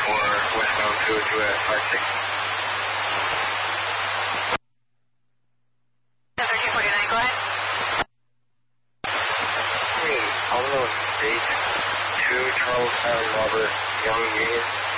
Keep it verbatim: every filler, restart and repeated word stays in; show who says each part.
Speaker 1: four, westbound two oh two at five six.
Speaker 2: thirteen forty-nine, go ahead.
Speaker 1: Hey, Alamo State, two Charles Town Robert, Young Union.